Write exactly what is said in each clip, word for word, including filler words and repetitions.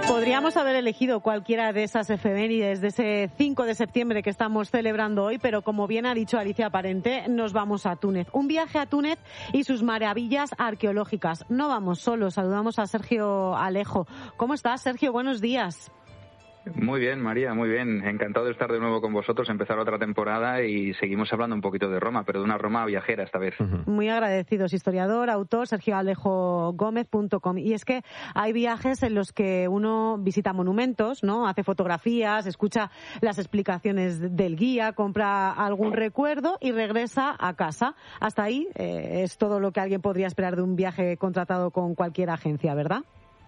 Podríamos haber elegido cualquiera de esas efemérides de ese cinco de septiembre que estamos celebrando hoy, pero como bien ha dicho Alicia Parente, nos vamos a Túnez. Un viaje a Túnez y sus maravillas arqueológicas. No vamos solos, saludamos a Sergio Alejo. ¿Cómo estás, Sergio? Buenos días. Muy bien, María, muy bien. Encantado de estar de nuevo con vosotros, empezar otra temporada y seguimos hablando un poquito de Roma, pero de una Roma viajera esta vez. Uh-huh. Muy agradecidos. Historiador, autor, sergio alejo gómez punto com. Y es que hay viajes en los que uno visita monumentos, ¿no? Hace fotografías, escucha las explicaciones del guía, compra algún recuerdo y regresa a casa. Hasta ahí eh, es todo lo que alguien podría esperar de un viaje contratado con cualquier agencia, ¿verdad?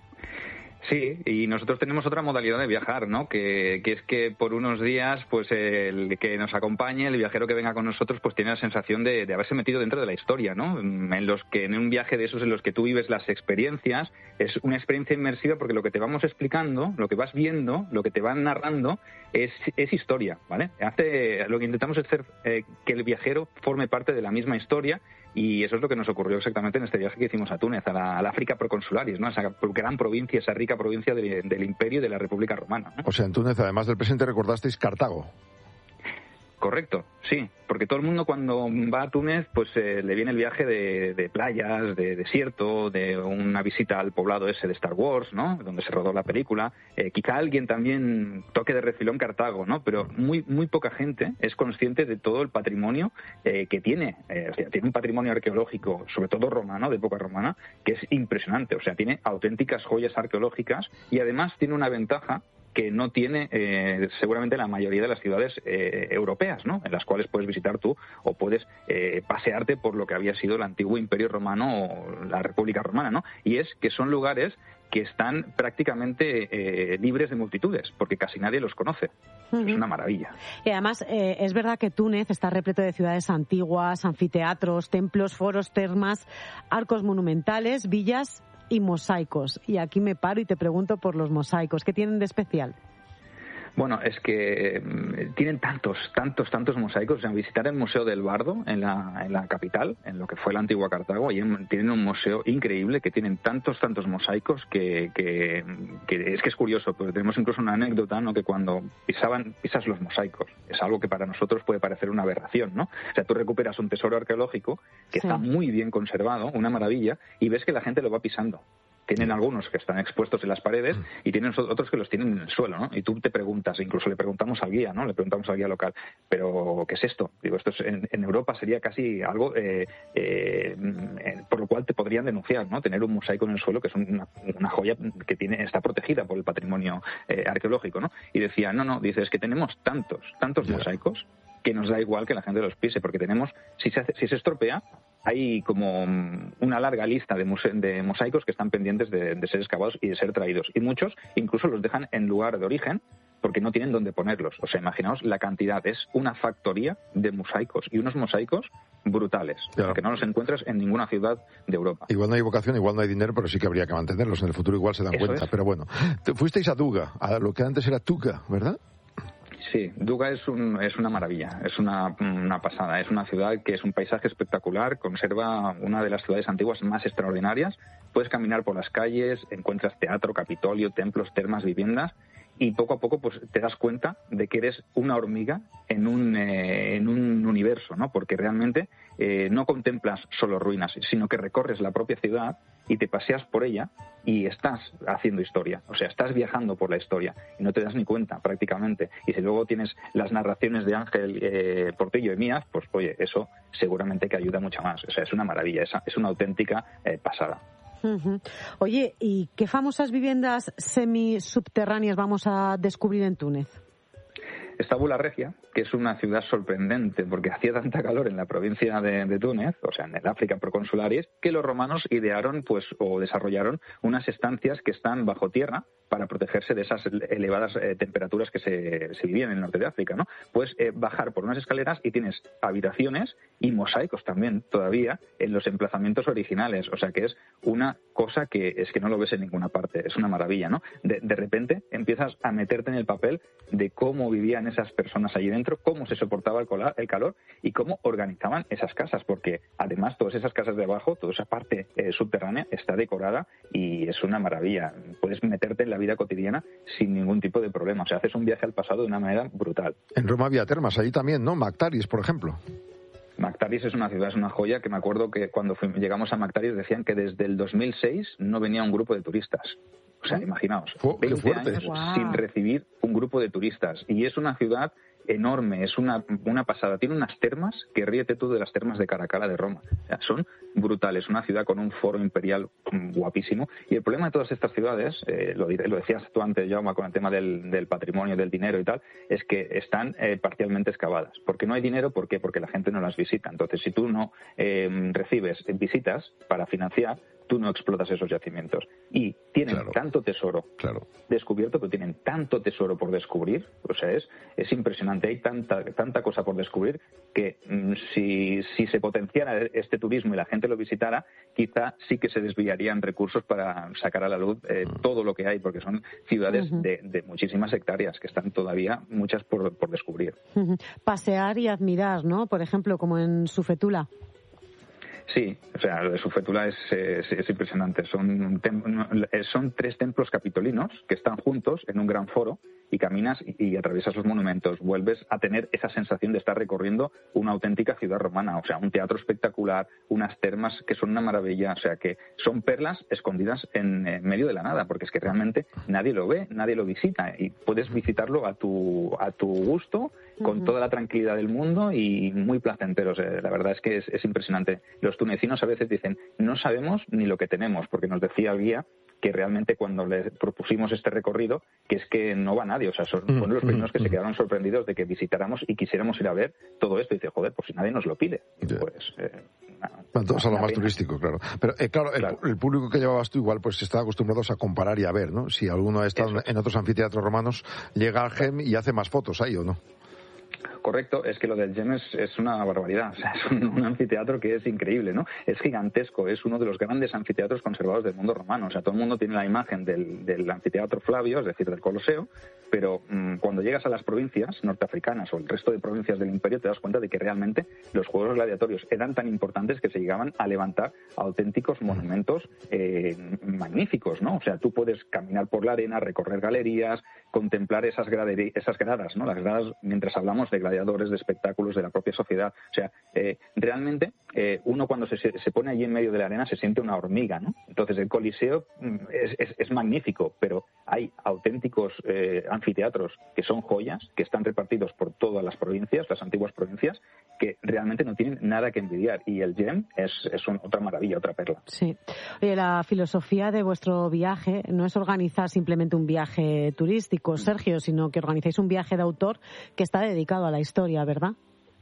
Sí, y nosotros tenemos otra modalidad de viajar, ¿no? Que, que es que por unos días, pues el que nos acompañe, el viajero que venga con nosotros, pues tiene la sensación de, de haberse metido dentro de la historia, ¿no? En los que en un viaje de esos en los que tú vives las experiencias, es una experiencia inmersiva porque lo que te vamos explicando, lo que vas viendo, lo que te van narrando, es, es historia, ¿vale? Hace, lo que intentamos es hacer eh, que el viajero forme parte de la misma historia. Y eso es lo que nos ocurrió exactamente en este viaje que hicimos a Túnez, a la, a la África Proconsularis, ¿no? Esa gran provincia, esa rica provincia de, del Imperio y de la República Romana, ¿no? O sea, en Túnez, además del presente, recordasteis Cartago. Correcto, sí, porque todo el mundo cuando va a Túnez, pues eh, le viene el viaje de, de playas, de desierto, de una visita al poblado ese de Star Wars, ¿no? Donde se rodó la película. Eh, quizá alguien también toque de refilón Cartago, ¿no? Pero muy muy poca gente es consciente de todo el patrimonio eh, que tiene. Eh, o sea, tiene un patrimonio arqueológico, sobre todo romano, de época romana, que es impresionante. O sea, tiene auténticas joyas arqueológicas y además tiene una ventaja que no tiene eh, seguramente la mayoría de las ciudades eh, europeas, ¿no? En las cuales puedes visitar tú o puedes eh, pasearte por lo que había sido el antiguo Imperio Romano o la República Romana, ¿no? Y es que son lugares que están prácticamente eh, libres de multitudes, porque casi nadie los conoce. Uh-huh. Es una maravilla. Y además, eh, es verdad que Túnez está repleto de ciudades antiguas, anfiteatros, templos, foros, termas, arcos monumentales, villas y mosaicos. Y aquí me paro y te pregunto por los mosaicos. ¿Qué tienen de especial? Bueno, es que eh, tienen tantos, tantos, tantos mosaicos. O sea, visitar el Museo del Bardo en la, en la capital, en lo que fue la antigua Cartago, y tienen un museo increíble que tienen tantos, tantos mosaicos que, que, que es que es curioso, porque tenemos incluso una anécdota, ¿no? Que cuando pisaban, pisas los mosaicos, es algo que para nosotros puede parecer una aberración, ¿no? O sea, tú recuperas un tesoro arqueológico que sí. Está muy bien conservado, una maravilla, y ves que la gente lo va pisando. Tienen algunos que están expuestos en las paredes y tienen otros que los tienen en el suelo, ¿no? Y tú te preguntas, incluso le preguntamos al guía, ¿no? Le preguntamos al guía local, ¿pero qué es esto? Digo, esto es, en, en Europa sería casi algo eh, eh, por lo cual te podrían denunciar, ¿no? Tener un mosaico en el suelo que es una, una joya que tiene está protegida por el patrimonio eh, arqueológico, ¿no? Y decía, no, no, dice, es que tenemos tantos, tantos yeah. mosaicos que nos da igual que la gente los pise, porque tenemos, si se, hace, si se estropea, hay como una larga lista de, muse- de mosaicos que están pendientes de, de ser excavados y de ser traídos. Y muchos incluso los dejan en lugar de origen porque no tienen dónde ponerlos. O sea, imaginaos la cantidad. Es una factoría de mosaicos y unos mosaicos brutales, claro. Que no los encuentras en ninguna ciudad de Europa. Igual no hay vocación, igual no hay dinero, pero sí que habría que mantenerlos. En el futuro igual se dan Eso cuenta. Es. Pero bueno, fuisteis a Duga, a lo que antes era Tuca, ¿verdad? Sí, Duga es, un, es una maravilla, es una, una pasada. Es una ciudad que es un paisaje espectacular, conserva una de las ciudades antiguas más extraordinarias. Puedes caminar por las calles, encuentras teatro, capitolio, templos, termas, viviendas, y poco a poco pues te das cuenta de que eres una hormiga en un, eh, en un universo, ¿no? Porque realmente eh, no contemplas solo ruinas, sino que recorres la propia ciudad y te paseas por ella y estás haciendo historia, o sea, estás viajando por la historia y no te das ni cuenta prácticamente. Y si luego tienes las narraciones de Ángel eh, Portillo y mías, pues oye, eso seguramente que ayuda mucho más. O sea, es una maravilla, esa es una auténtica eh, pasada. Uh-huh. Oye, ¿y qué famosas viviendas semisubterráneas vamos a descubrir en Túnez? Está Bula Regia, que es una ciudad sorprendente porque hacía tanta calor en la provincia de, de Túnez, o sea, en el África Proconsularis, que los romanos idearon pues o desarrollaron unas estancias que están bajo tierra para protegerse de esas elevadas eh, temperaturas que se, se vivían en el norte de África, ¿no? Puedes eh, bajar por unas escaleras y tienes habitaciones y mosaicos también todavía en los emplazamientos originales, o sea que es una cosa que es que no lo ves en ninguna parte, es una maravilla, ¿no? De, de repente empiezas a meterte en el papel de cómo vivían esas personas allí dentro, cómo se soportaba el, cola, el calor y cómo organizaban esas casas, porque además todas esas casas de abajo, toda esa parte eh, subterránea está decorada y es una maravilla. Puedes meterte en la vida cotidiana sin ningún tipo de problema. O sea, haces un viaje al pasado de una manera brutal. En Roma había termas, allí también, ¿no? Mactaris, por ejemplo. Mactaris es una ciudad, es una joya, que me acuerdo que cuando fuimos, llegamos a Mactaris decían que desde el dos mil seis no venía un grupo de turistas. O sea, imaginaos, oh, veinte años wow. sin recibir un grupo de turistas. Y es una ciudad enorme, es una, una pasada. Tiene unas termas que ríete tú de las termas de Caracalla de Roma. O sea, son brutales. Una ciudad con un foro imperial guapísimo. Y el problema de todas estas ciudades, eh, lo, lo decías tú antes, Jaume, con el tema del, del patrimonio, del dinero y tal, es que están eh, parcialmente excavadas. Porque no hay dinero, ¿por qué? Porque la gente no las visita. Entonces, si tú no eh, recibes visitas para financiar, tú no explotas esos yacimientos. Y tienen claro, tanto tesoro claro. descubierto, pero tienen tanto tesoro por descubrir, o sea, es, es impresionante. Hay tanta, tanta cosa por descubrir que mmm, si, si se potenciara este turismo y la gente lo visitara, quizá sí que se desviarían recursos para sacar a la luz eh, uh-huh. todo lo que hay, porque son ciudades uh-huh. de, de muchísimas hectáreas que están todavía muchas por, por descubrir. Uh-huh. Pasear y admirar, ¿no? Por ejemplo, como en Sufetula. Sí, o sea, lo de Sufetula es, es, es impresionante. Son, tem- son tres templos capitolinos que están juntos en un gran foro y caminas y, y atraviesas los monumentos. Vuelves a tener esa sensación de estar recorriendo una auténtica ciudad romana. O sea, un teatro espectacular, unas termas que son una maravilla. O sea, que son perlas escondidas en, en medio de la nada, porque es que realmente nadie lo ve, nadie lo visita. Y puedes visitarlo a tu, a tu gusto, con uh-huh. toda la tranquilidad del mundo y muy placentero. O sea, la verdad es que es, es impresionante. Los tunecinos a veces dicen, no sabemos ni lo que tenemos, porque nos decía el guía que realmente cuando le propusimos este recorrido, que es que no va nadie, o sea, son fueron los primeros que se quedaron sorprendidos de que visitáramos y quisiéramos ir a ver todo esto, y dice, joder, pues si nadie nos lo pide. Yeah. Pues, eh, Van todos a lo más turístico, claro. Pero, eh, claro, claro. El, el público que llevabas tú igual pues estaba acostumbrados a comparar y a ver, ¿no? Si alguno ha estado Eso. en otros anfiteatros romanos, llega al Gem y hace más fotos ahí, ¿o no? Correcto, es que lo del Gem es, es una barbaridad, o sea, es un, un anfiteatro que es increíble, ¿no? Es gigantesco, es uno de los grandes anfiteatros conservados del mundo romano, o sea, todo el mundo tiene la imagen del, del anfiteatro Flavio, es decir, del Coloseo, pero mmm, cuando llegas a las provincias norteafricanas o el resto de provincias del imperio te das cuenta de que realmente los juegos gladiatorios eran tan importantes que se llegaban a levantar auténticos monumentos eh, magníficos, ¿no? O sea, tú puedes caminar por la arena, recorrer galerías, contemplar esas, graderí- esas gradas, ¿no? Las gradas, mientras hablamos de gladiadores, de espectáculos, de la propia sociedad. O sea, eh, realmente eh, uno cuando se, se pone allí en medio de la arena se siente una hormiga, ¿no? Entonces el Coliseo es, es, es magnífico, pero hay auténticos eh, anfiteatros que son joyas, que están repartidos por todas las provincias, las antiguas provincias, que realmente no tienen nada que envidiar. Y el Gem es, es un, otra maravilla, otra perla. Sí. Oye, la filosofía de vuestro viaje no es organizar simplemente un viaje turístico, Sergio, sino que organizáis un viaje de autor que está dedicado a la historia, ¿verdad?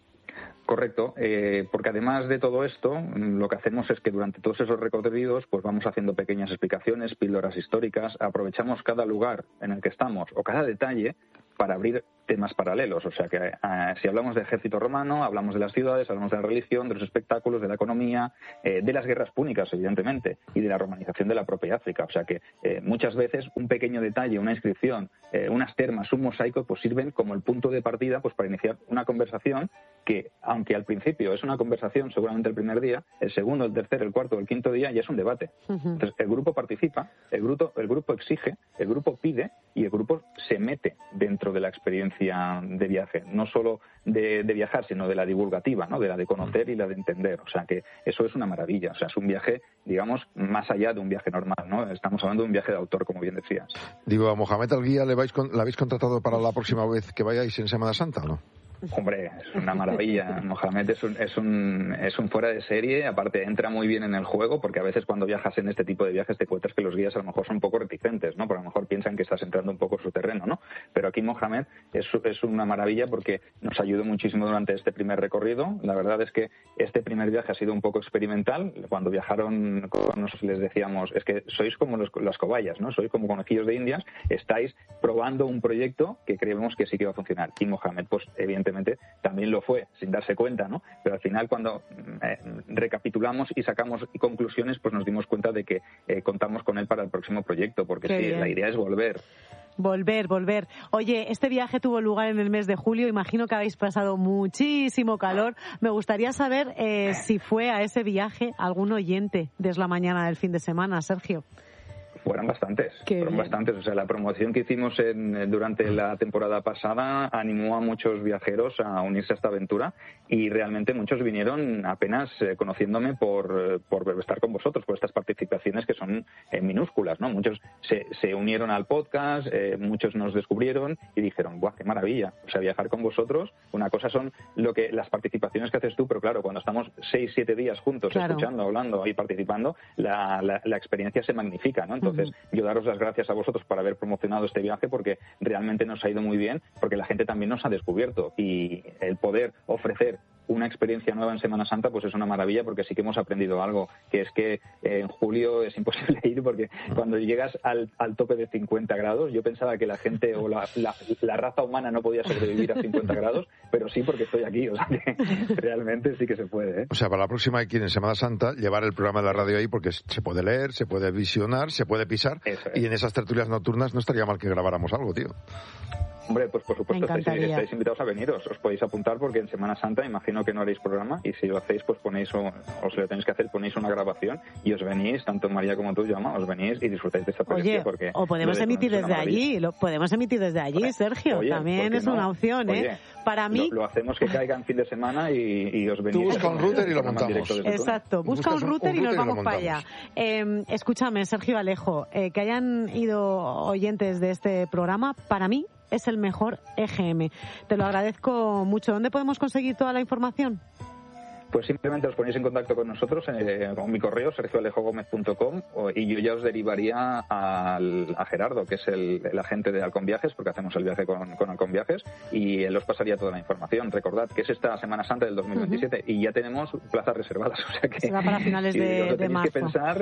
Correcto, eh, porque además de todo esto, lo que hacemos es que durante todos esos recorridos pues vamos haciendo pequeñas explicaciones, píldoras históricas, aprovechamos cada lugar en el que estamos o cada detalle para abrir temas paralelos. O sea que eh, si hablamos de ejército romano, hablamos de las ciudades, hablamos de la religión, de los espectáculos, de la economía, eh, de las guerras púnicas, evidentemente, y de la romanización de la propia África. O sea que eh, muchas veces un pequeño detalle, una inscripción, eh, unas termas, un mosaico, pues sirven como el punto de partida pues para iniciar una conversación que, aunque al principio es una conversación seguramente el primer día, el segundo, el tercer, el cuarto, el quinto día ya es un debate. Uh-huh. Entonces el grupo participa, el grupo, el grupo exige, el grupo pide y el grupo se mete dentro de la experiencia de viaje, no solo de, de viajar, sino de la divulgativa, ¿no? De la de conocer y la de entender. O sea que eso es una maravilla. O sea, es un viaje, digamos, más allá de un viaje normal, ¿no? Estamos hablando de un viaje de autor, como bien decías. Digo, a Mohamed al guía le vais con, ¿la habéis contratado para la próxima vez que vayáis en Semana Santa o no? Hombre, es una maravilla. Mohamed es un, es un es un fuera de serie. Aparte, entra muy bien en el juego, porque a veces cuando viajas en este tipo de viajes te encuentras que los guías a lo mejor son un poco reticentes, ¿no? Porque a lo mejor piensan que estás entrando un poco en su terreno, ¿no? Pero aquí Mohamed es, es una maravilla porque nos ayudó muchísimo durante este primer recorrido. La verdad es que este primer viaje ha sido un poco experimental. Cuando viajaron con nosotros les decíamos, es que sois como los, las cobayas, ¿no? Sois como conejillos de indias, estáis probando un proyecto que creemos que sí que va a funcionar. Y Mohamed, pues evidentemente también lo fue, sin darse cuenta, ¿no? Pero al final, cuando eh, recapitulamos y sacamos conclusiones, pues nos dimos cuenta de que eh, contamos con él para el próximo proyecto, porque Qué sí, bien. La idea es volver. Volver, volver. Oye, este viaje tuvo lugar en el mes de julio. Imagino que habéis pasado muchísimo calor. Me gustaría saber eh, si fue a ese viaje algún oyente desde la mañana del fin de semana, Sergio. Fueron bastantes, Qué fueron bien. bastantes. O sea, la promoción que hicimos en, durante la temporada pasada animó a muchos viajeros a unirse a esta aventura y realmente muchos vinieron apenas eh, conociéndome por, por estar con vosotros, por estas participaciones que son eh, minúsculas, ¿no? Muchos se, se unieron al podcast, eh, muchos nos descubrieron y dijeron, ¡buah, qué maravilla! O sea, viajar con vosotros, una cosa son lo que las participaciones que haces tú, pero claro, cuando estamos seis, siete días juntos, claro. escuchando, hablando y participando, la, la, la experiencia se magnifica, ¿no? Entonces, Entonces, yo daros las gracias a vosotros por haber promocionado este viaje porque realmente nos ha ido muy bien, porque la gente también nos ha descubierto y el poder ofrecer una experiencia nueva en Semana Santa pues es una maravilla porque sí que hemos aprendido algo, que es que eh, en julio es imposible ir porque cuando llegas al, al tope de cincuenta grados, yo pensaba que la gente o la, la, la raza humana no podía sobrevivir a cincuenta grados, pero sí porque estoy aquí, o sea que realmente sí que se puede, ¿eh? O sea, para la próxima hay que ir en Semana Santa llevar el programa de la radio ahí porque se puede leer, se puede visionar, se puede pisar y en esas tertulias nocturnas no estaría mal que grabáramos algo, tío. Hombre, pues por supuesto estáis, estáis invitados a veniros, os podéis apuntar porque en Semana Santa imagino que no haréis programa y si lo hacéis pues ponéis, o, o si lo tenéis que hacer, ponéis una grabación y os venís, tanto María como tú, Llama, os venís y disfrutáis de esta experiencia. Oye, porque o podemos emitir desde allí, lo podemos emitir desde allí, Sergio, oye, también es no? una opción, oye, ¿eh? Para mí... Lo, lo hacemos que caiga en fin de semana y, y os venís... Tú busca un router y lo montamos. Exacto, busca un router, un router y nos vamos para allá. Eh, escúchame, Sergio Alejo, eh, que hayan ido oyentes de este programa, para mí es el mejor E G M. Te lo agradezco mucho. ¿Dónde podemos conseguir toda la información? Pues simplemente os ponéis en contacto con nosotros eh, con mi correo sergio alejo gómez punto com y yo ya os derivaría al, a Gerardo, que es el, el agente de Halcón Viajes, porque hacemos el viaje con, con Halcón Viajes, y él os pasaría toda la información. Recordad que es esta Semana Santa del dos mil veintisiete uh-huh. y ya tenemos plazas reservadas, o sea que será para finales de, de marzo. Que pensar...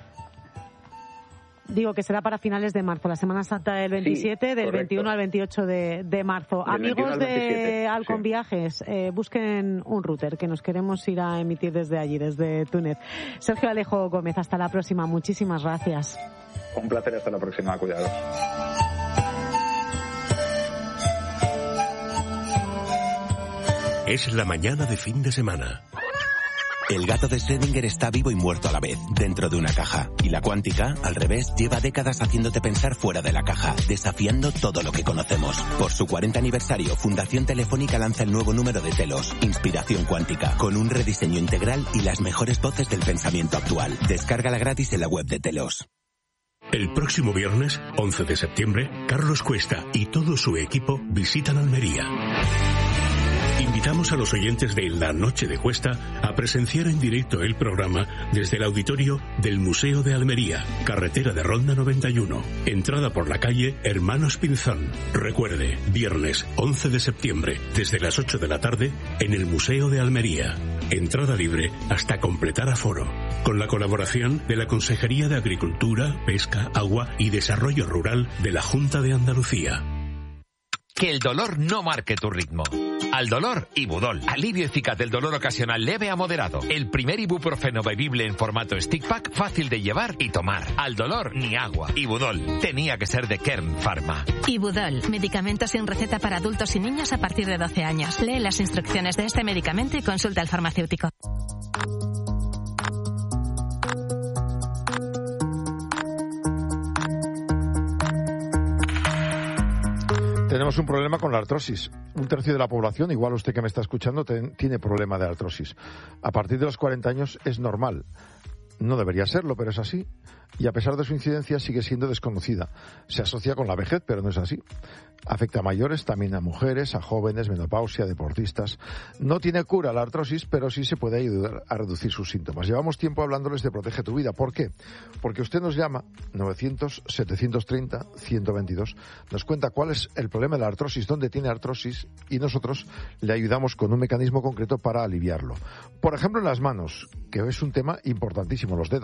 Digo que será para finales de marzo, la Semana Santa del veintisiete, sí, del correcto. veintiuno al veintiocho de, de marzo. Del Amigos de Halcón sí. Viajes, eh, busquen un router, que nos queremos ir a emitir desde allí, desde Túnez. Sergio Alejo Gómez, hasta la próxima. Muchísimas gracias. Un placer, hasta la próxima. Cuidados. Es la mañana de fin de semana. El gato de Schrödinger está vivo y muerto a la vez, dentro de una caja. Y la cuántica, al revés, lleva décadas haciéndote pensar fuera de la caja, desafiando todo lo que conocemos. Por su cuarenta aniversario, Fundación Telefónica lanza el nuevo número de Telos, Inspiración Cuántica, con un rediseño integral y las mejores voces del pensamiento actual. Descárgala gratis en la web de Telos. El próximo viernes, once de septiembre, Carlos Cuesta y todo su equipo visitan Almería. Invitamos a los oyentes de La Noche de Cuesta a presenciar en directo el programa desde el auditorio del Museo de Almería, carretera de Ronda noventa y uno, entrada por la calle Hermanos Pinzón. Recuerde, viernes once de septiembre, desde las ocho de la tarde, en el Museo de Almería. Entrada libre hasta completar aforo. Con la colaboración de la Consejería de Agricultura, Pesca, Agua y Desarrollo Rural de la Junta de Andalucía. Que el dolor no marque tu ritmo. Al dolor, Ibudol. Alivio eficaz del dolor ocasional leve a moderado. El primer ibuprofeno bebible en formato stick pack, fácil de llevar y tomar. Al dolor, ni agua. Ibudol. Tenía que ser de Kern Pharma. Ibudol. Medicamento sin receta para adultos y niños a partir de doce años. Lee las instrucciones de este medicamento y consulta al farmacéutico. Tenemos un problema con la artrosis. Un tercio de la población, igual usted que me está escuchando, ten, tiene problema de artrosis. A partir de los cuarenta años es normal. No debería serlo, pero es así. Y a pesar de su incidencia sigue siendo desconocida. Se asocia con la vejez, pero no es así. Afecta a mayores, también a mujeres, a jóvenes, menopausia, deportistas. No tiene cura la artrosis, pero sí se puede ayudar a reducir sus síntomas. Llevamos tiempo hablándoles de Protege tu Vida. ¿Por qué? Porque usted nos llama novecientos, setecientos treinta, ciento veintidós, nos cuenta cuál es el problema de la artrosis, dónde tiene artrosis, y nosotros le ayudamos con un mecanismo concreto para aliviarlo. Por ejemplo, en las manos, que es un tema importantísimo, los dedos, no podemos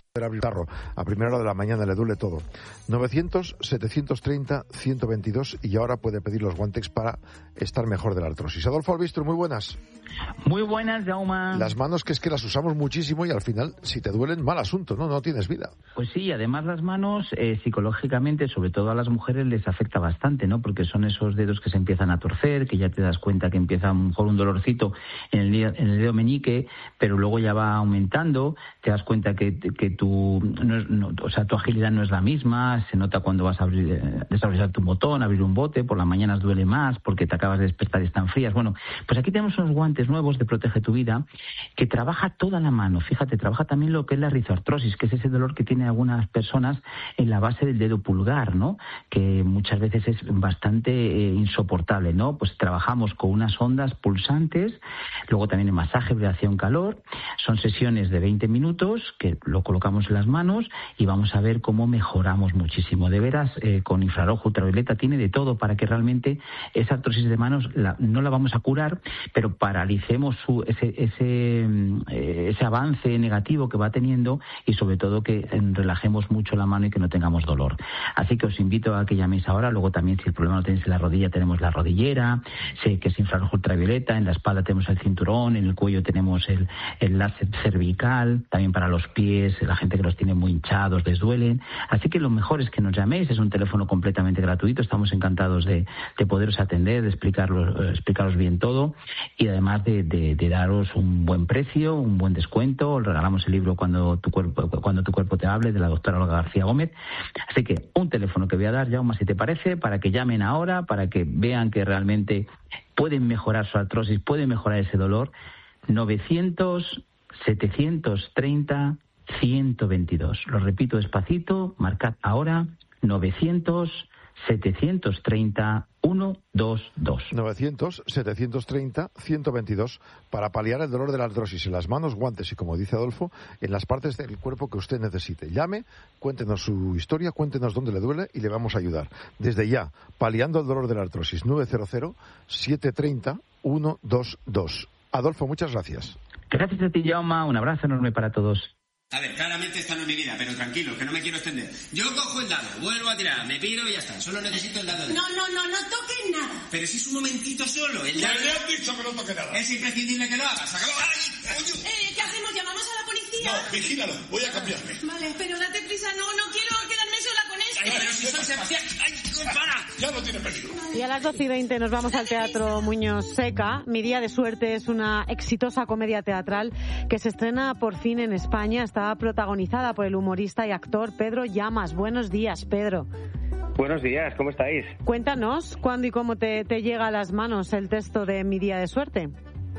abrir tarro. A primera hora de la mañana le duele todo. novecientos, setecientos treinta, ciento veintidós y ahora puede pedir los guantes para estar mejor de la artrosis. Adolfo Albistro, muy buenas. Muy buenas, Jaume. Las manos, que es que las usamos muchísimo y al final, si te duelen, mal asunto, ¿no? No tienes vida. Pues sí, además las manos, eh, psicológicamente, sobre todo a las mujeres, les afecta bastante, ¿no? Porque son esos dedos que se empiezan a torcer, que ya te das cuenta que empieza a lo mejor un dolorcito en el, dedo, en el dedo meñique, pero luego ya va aumentando, te das cuenta que, que tu, no, no, o sea, tu agilidad no es la misma, se nota cuando vas a abrir, eh, desabrochar tu botón, abrir un bote, por las mañanas duele más porque te acabas de despertar y están frías. Bueno, pues aquí tenemos unos guantes nuevos de Protege tu Vida que trabaja toda la mano. Fíjate, trabaja también lo que es la rizoartrosis, que es ese dolor que tienen algunas personas en la base del dedo pulgar, ¿no? Que muchas veces es bastante eh, insoportable, ¿no? Pues trabajamos con unas ondas pulsantes, luego también en masaje, vibración, calor. Son sesiones de veinte minutos que lo colocamos en las manos y vamos a ver cómo mejoramos muchísimo. De veras, eh, con infrarrojo, ultravioleta, tiene de todo para que realmente esa artrosis de manos la, no la vamos a curar, pero paralicemos su, ese, ese, eh, ese avance negativo que va teniendo y sobre todo que eh, relajemos mucho la mano y que no tengamos dolor. Así que os invito a que llaméis ahora. Luego también, si el problema lo tenéis en la rodilla, tenemos la rodillera, sé que es infrarrojo ultravioleta, en la espalda tenemos el cinturón, en el cuello tenemos el, el láser cervical, también para los pies, la gente que los tiene muy hinchados, les duelen. Así que lo mejor es que nos llaméis, es un teléfono completamente gratuito, estamos encantados de, de poderos atender, de explicarlos, eh, explicaros bien todo y además de, de, de daros un buen precio, un buen descuento. Os regalamos el libro Cuando tu cuerpo, cuando tu cuerpo te hable, de la doctora Olga García Gómez. Así que un teléfono que voy a dar, Jaume, si te parece, para que llamen ahora, para que vean que realmente pueden mejorar su artrosis, pueden mejorar ese dolor. novecientos, setecientos treinta, ciento veintidós. Lo repito despacito, marcad ahora novecientos, setecientos treinta, ciento veintidós. novecientos, setecientos treinta, ciento veintidós para paliar el dolor de la artrosis en las manos, guantes y, como dice Adolfo, en las partes del cuerpo que usted necesite. Llame, cuéntenos su historia, cuéntenos dónde le duele y le vamos a ayudar. Desde ya, paliando el dolor de la artrosis. nueve cero cero, siete tres cero, ciento veintidós. Adolfo, muchas gracias. Gracias a ti, Jaume. Un abrazo enorme para todos. A ver, claramente esta no es mi vida, pero tranquilo, que no me quiero extender. Yo cojo el dado, vuelvo a tirar, me piro y ya está. Solo necesito el dado de... No, no, no, no toques nada. Pero si es un momentito solo, el dado... ¡Ya le has dicho que no toque nada! Es imprescindible que lo hagas, acabó. ¡Ay, coño! Eh, ¿qué hacemos? ¿Llamamos a la policía? No, vigílalo, voy a cambiarme. Vale, pero date prisa, no, no quiero quedarme sola con esto. Ay, pero si soy Sebastián... ¡Ay, para! Ya no tiene peligro. Y a las doce y veinte nos vamos al Teatro Muñoz Seca. Mi día de suerte es una exitosa comedia teatral que se estrena por fin en España. Está protagonizada por el humorista y actor Pedro Llamas. Buenos días, Pedro. Buenos días, ¿cómo estáis? Cuéntanos cuándo y cómo te, te llega a las manos el texto de Mi día de suerte.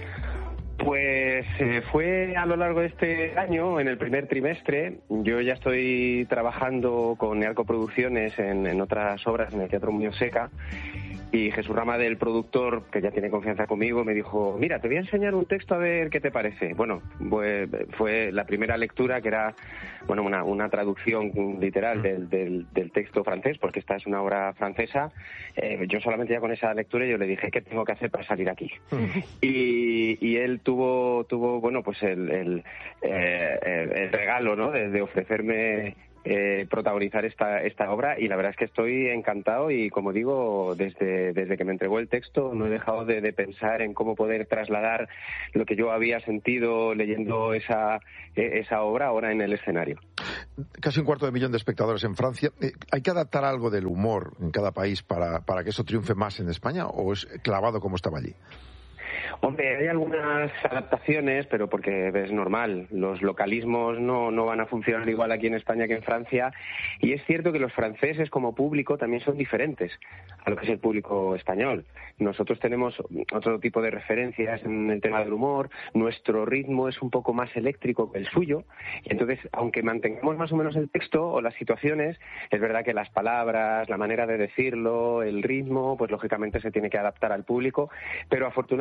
Pues eh, fue a lo largo de este año, en el primer trimestre. Yo ya estoy trabajando con Nealco Producciones en, en otras obras en el Teatro Muñoz Seca. Y Jesús Rama, del productor, que ya tiene confianza conmigo, me dijo, mira, te voy a enseñar un texto a ver qué te parece. Bueno, pues fue la primera lectura, que era bueno una, una traducción literal del, del, del texto francés, porque esta es una obra francesa. Eh, yo solamente ya con esa lectura yo le dije, ¿qué tengo que hacer para salir aquí? y, y él tuvo, tuvo bueno, pues el, el, eh, el, el regalo, ¿no?, de, de ofrecerme... Eh, protagonizar esta esta obra, y la verdad es que estoy encantado y, como digo, desde desde que me entregó el texto no he dejado de, de pensar en cómo poder trasladar lo que yo había sentido leyendo esa eh, esa obra ahora en el escenario. Casi un cuarto de millón de espectadores en Francia. Eh, ¿Hay que adaptar algo del humor en cada país para, para que eso triunfe más en España, o es clavado como estaba allí? Hombre, hay algunas adaptaciones, pero porque es normal. Los localismos no, no van a funcionar igual aquí en España que en Francia. Y es cierto que los franceses como público también son diferentes a lo que es el público español. Nosotros tenemos otro tipo de referencias en el tema del humor. Nuestro ritmo es un poco más eléctrico que el suyo. Y entonces, aunque mantengamos más o menos el texto o las situaciones, es verdad que las palabras, la manera de decirlo, el ritmo, pues lógicamente se tiene que adaptar al público. Pero afortunadamente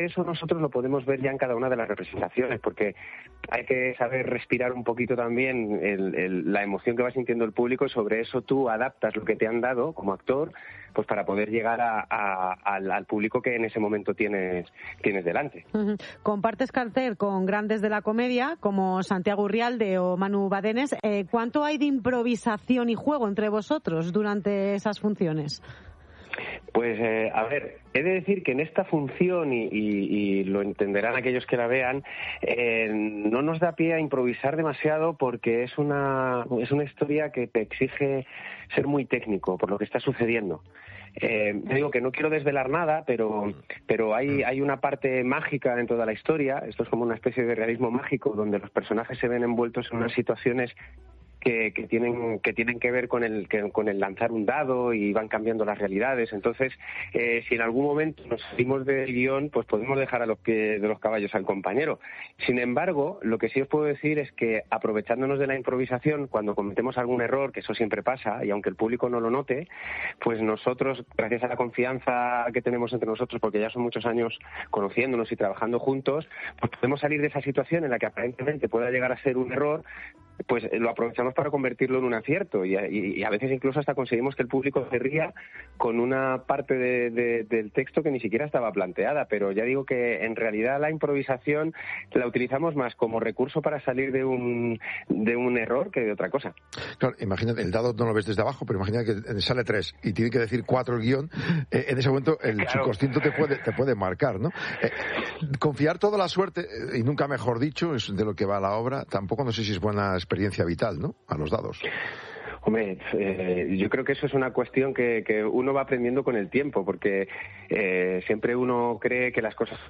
eso nosotros lo podemos ver ya en cada una de las representaciones, porque hay que saber respirar un poquito también el, el, la emoción que va sintiendo el público, y sobre eso tú adaptas lo que te han dado como actor, pues para poder llegar a, a, al, al público que en ese momento tienes, tienes delante. Uh-huh. Compartes cartel con grandes de la comedia como Santiago Urrialde o Manu Badenes. Eh, ¿Cuánto hay de improvisación y juego entre vosotros durante esas funciones? Pues, eh, a ver, he de decir que en esta función, y, y, y lo entenderán aquellos que la vean, eh, no nos da pie a improvisar demasiado, porque es una, es una historia que te exige ser muy técnico por lo que está sucediendo. Eh, digo que no quiero desvelar nada, pero, pero hay, hay una parte mágica dentro de la historia. Esto es como una especie de realismo mágico, donde los personajes se ven envueltos en unas situaciones Que, que tienen que tienen que ver con el que, con el lanzar un dado, y van cambiando las realidades. Entonces, eh, si en algún momento nos salimos del guión, pues podemos dejar a los pies de los caballos al compañero. Sin embargo, lo que sí os puedo decir es que, aprovechándonos de la improvisación, cuando cometemos algún error, que eso siempre pasa, y aunque el público no lo note, pues nosotros, gracias a la confianza que tenemos entre nosotros, porque ya son muchos años conociéndonos y trabajando juntos, pues podemos salir de esa situación en la que aparentemente pueda llegar a ser un error, pues lo aprovechamos para convertirlo en un acierto, y, y, y a veces incluso hasta conseguimos que el público se ría con una parte de, de, del texto que ni siquiera estaba planteada. Pero ya digo que en realidad la improvisación la utilizamos más como recurso para salir de un, de un error que de otra cosa. Claro, imagínate, el dado no lo ves desde abajo, pero imagina que sale tres y tiene que decir cuatro el guión, eh, en ese momento el claro. subconsciente te puede, te puede marcar, ¿no? Eh, confiar toda la suerte, y nunca mejor dicho, es de lo que va la obra, tampoco no sé si es buena experiencia vital, ¿no?, a los dados. Hombre, eh, yo creo que eso es una cuestión que, que uno va aprendiendo con el tiempo, porque eh, siempre uno cree que las cosas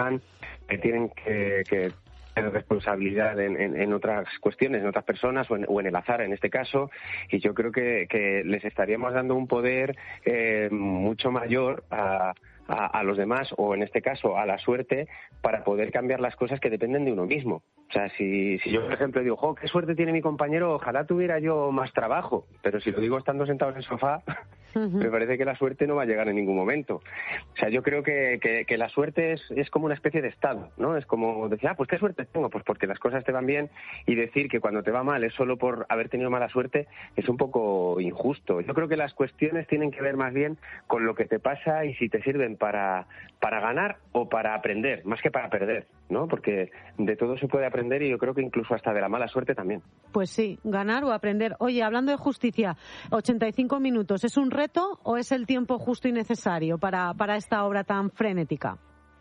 que tienen que, que tener responsabilidad en, en, en otras cuestiones, en otras personas, o en, o en el azar en este caso, y yo creo que, que les estaríamos dando un poder eh, mucho mayor a A, a los demás, o en este caso a la suerte, para poder cambiar las cosas que dependen de uno mismo. O sea, si, si yo, por ejemplo, digo, jo, qué suerte tiene mi compañero, ojalá tuviera yo más trabajo, pero si lo digo estando sentado en el sofá, uh-huh. me parece que la suerte no va a llegar en ningún momento. O sea, yo creo que, que, que la suerte es, es como una especie de estado, ¿no? Es como decir, ah, pues qué suerte tengo, pues porque las cosas te van bien, y decir que cuando te va mal es solo por haber tenido mala suerte es un poco injusto. Yo creo que las cuestiones tienen que ver más bien con lo que te pasa y si te sirven para, para ganar o para aprender, más que para perder, ¿no? Porque de todo se puede aprender, y yo creo que incluso hasta de la mala suerte también. Pues sí, ganar o aprender. Oye, hablando de justicia, ochenta y cinco minutos, ¿es un reto o es el tiempo justo y necesario para, para esta obra tan frenética?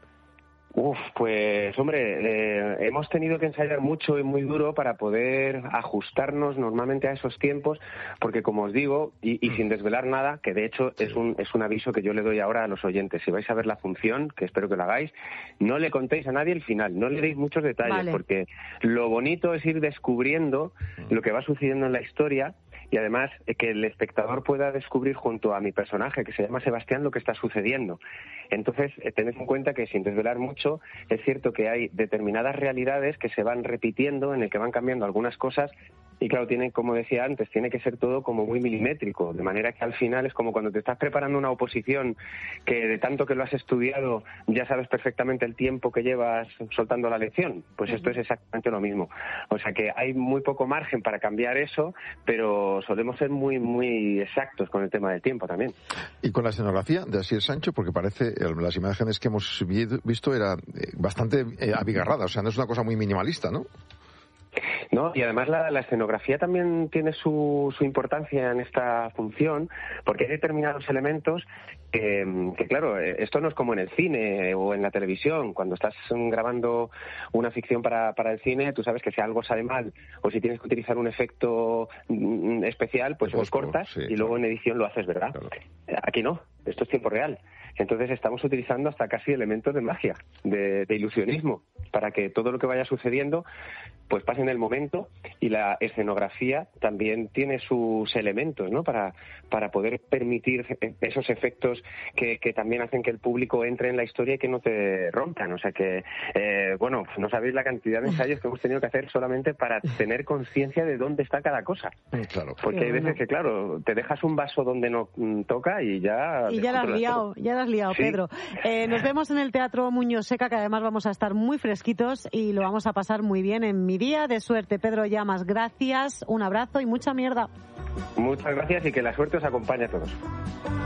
Uf, pues hombre, eh, hemos tenido que ensayar mucho y muy duro para poder ajustarnos normalmente a esos tiempos, porque como os digo, y, y sin desvelar nada, que de hecho es un, es un aviso que yo le doy ahora a los oyentes, si vais a ver la función, que espero que lo hagáis, no le contéis a nadie el final, no le deis muchos detalles, vale. Porque lo bonito es ir descubriendo lo que va sucediendo en la historia, y además que el espectador pueda descubrir junto a mi personaje, que se llama Sebastián, lo que está sucediendo. Entonces, tened en cuenta que, sin desvelar mucho, es cierto que hay determinadas realidades que se van repitiendo, en el que van cambiando algunas cosas, y claro, tiene, como decía antes, tiene que ser todo como muy milimétrico, de manera que al final es como cuando te estás preparando una oposición, que de tanto que lo has estudiado ya sabes perfectamente el tiempo que llevas soltando la lección. Pues esto es exactamente lo mismo. O sea que hay muy poco margen para cambiar eso, pero solemos ser muy muy exactos con el tema del tiempo también. Y con la escenografía de Asier Sancho, porque parece, las imágenes que hemos visto era bastante abigarrada, o sea, no es una cosa muy minimalista, ¿no? No, y además la, la escenografía también tiene su, su importancia en esta función, porque hay determinados elementos que, que, claro, esto no es como en el cine o en la televisión. Cuando estás grabando una ficción para, para el cine, tú sabes que si algo sale mal o si tienes que utilizar un efecto especial, pues lo cortas sí, y luego claro. en edición lo haces, ¿verdad? Claro. Aquí no, esto es tiempo real. Entonces estamos utilizando hasta casi elementos de magia, de, de ilusionismo, para que todo lo que vaya sucediendo pues pase en el momento, y la escenografía también tiene sus elementos, ¿no? Para, para poder permitir esos efectos que, que también hacen que el público entre en la historia y que no te rompan. O sea que, eh, bueno, no sabéis la cantidad de ensayos que hemos tenido que hacer solamente para tener conciencia de dónde está cada cosa. Claro. Porque hay veces que, claro, te dejas un vaso donde no toca y ya Y ya la has liado, ya la has liado, ¿sí? Pedro. Eh, nos vemos en el Teatro Muñoz Seca, que además vamos a estar muy fresquitos y lo vamos a pasar muy bien en mi día de suerte. Pedro Llamas, gracias, un abrazo y mucha mierda. Muchas gracias y que la suerte os acompañe a todos.